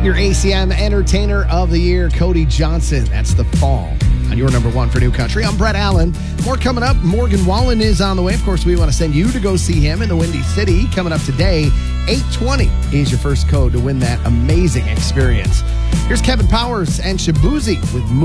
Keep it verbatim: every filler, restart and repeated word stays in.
Your A C M Entertainer of the Year, Cody Johnson. That's The Fall on your number one for New Country. I'm Brett Allen. More coming up. Morgan Wallen is on the way. Of course, we want to send you to go see him in the Windy City. Coming up today, eight twenty is your first code to win that amazing experience. Here's Kevin Powers and Shabuzi with